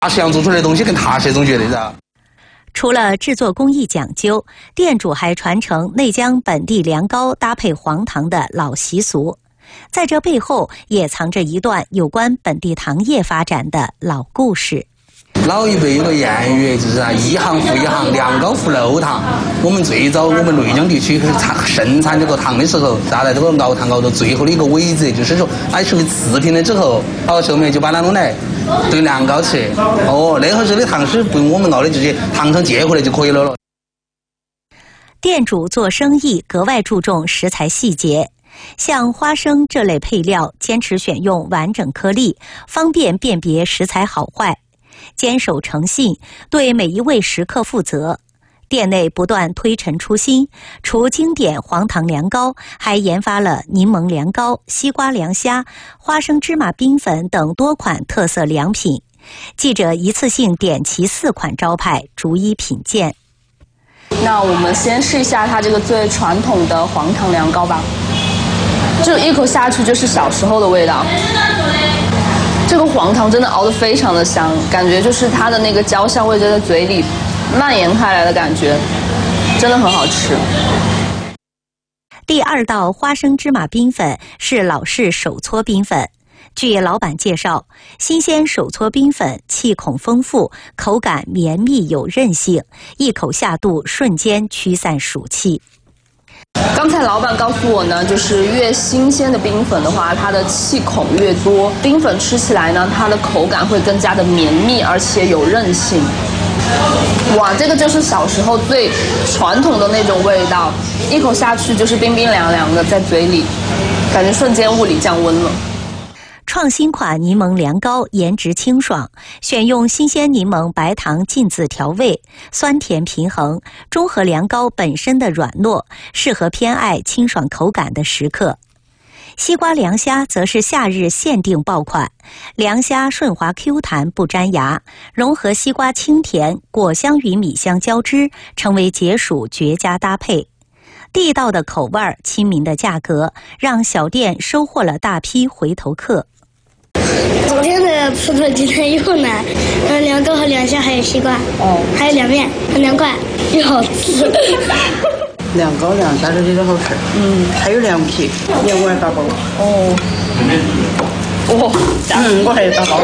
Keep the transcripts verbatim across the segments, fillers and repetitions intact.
大石样做出来的东西跟踏实总觉得噻。 除了制作工艺讲究，店主还传承内江本地凉糕搭配黄糖的老习俗，在这背后也藏着一段有关本地糖业发展的老故事。 老一辈有个谚语，就是啊，一行复一行，凉糕复漏糖。我们最早我们内江地区产生产这个糖的时候，大概这个熬糖熬到最后的一个尾则，就是说它成为制品了之后，好后面就把它弄来炖凉糕吃。哦，那会儿时的糖是不用我们熬的，直接糖厂接回来就可以了了。 店主做生意格外注重食材细节。像花生这类配料，坚持选用完整颗粒，方便辨别食材好坏。坚守诚信，对每一位食客负责。店内不断推陈出新，除经典黄糖凉糕，还研发了柠檬凉糕、西瓜凉虾、花生芝麻冰粉等多款特色凉品。记者一次性点齐四款招牌，逐一品鉴。 那我们先试一下它这个最传统的黄糖凉糕吧，就一口下去就是小时候的味道。这个黄糖真的熬得非常的香，感觉就是它的那个焦香味就在嘴里蔓延开来的感觉，真的很好吃。 第二道花生芝麻冰粉是老式手搓冰粉。据老板介绍，新鲜手搓冰粉气孔丰富，口感绵密有韧性，一口下肚瞬间驱散暑气。 刚才老板告诉我呢，就是越新鲜的冰粉的话，它的气孔越多，冰粉吃起来呢，它的口感会更加的绵密，而且有韧性。哇，这个就是小时候最传统的那种味道，一口下去就是冰冰凉凉的，在嘴里，感觉瞬间物理降温了。 创新款柠檬凉糕颜值清爽，选用新鲜柠檬白糖浸渍调味，酸甜平衡，中和凉糕本身的软糯，适合偏爱清爽口感的食客。西瓜凉虾则是夏日限定爆款，凉虾顺滑 Q 弹不粘牙，融合西瓜清甜，果香与米香交织，成为解暑绝佳搭配。地道的口味儿，亲民的价格，让小店收获了大批回头客。 昨天的吃的今天又来，嗯，凉糕和凉虾还有西瓜，哦，还有凉面，很凉快又好吃。 凉糕凉虾这些都好吃，嗯，还有凉皮，连碗打包。 哦，哦， 嗯，我还有打包。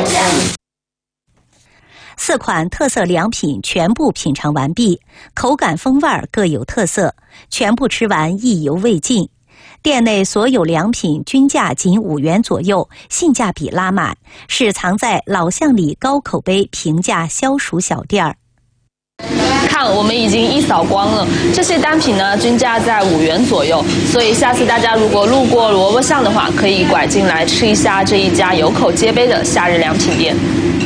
四款特色凉品全部品尝完毕，口感风味各有特色，全部吃完意犹未尽。店内所有凉品均价仅五元左右，性价比拉满，是藏在老巷里高口碑平价消暑小店儿。 看，我们已经一扫光了，这些单品呢均价在五元左右，所以下次大家如果路过萝卜巷的话，可以拐进来吃一下这一家有口皆碑的夏日凉品店。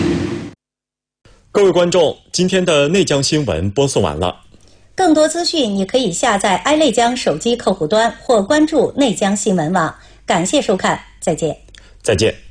各位观众，今天的内江新闻播送完了。 更多资讯你可以下载 i 内江手机客户端或关注内江新闻网。感谢收看，再见。 再见。